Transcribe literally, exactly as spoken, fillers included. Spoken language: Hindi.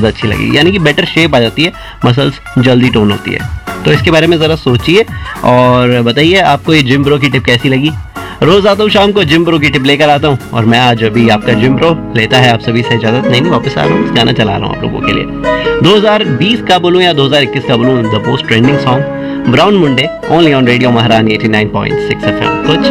ज़्यादा अच्छी लगेगी, यानी कि बेटर शेप आ जाती है, मसल्स जल्दी टोन होती है। तो इसके बारे में ज़रा सोचिए और बताइए आपको ये जिम ब्रो की टिप कैसी लगी। रोज़ आता हूँ शाम को, जिम ब्रो की टिप लेकर आता हूँ, और मैं आज अभी आपका जिम ब्रो लेता है आप सभी से इजाज़त। नहीं नहीं वापस आ रहा हूँ, गाना चला रहा हूँ आप लोगों के लिए। दो हज़ार बीस का बोलूँ या दो हज़ार इक्कीस का बोलूँ, the most trending song brown Munde, only on radio महारानी eighty nine point six F M. कुछ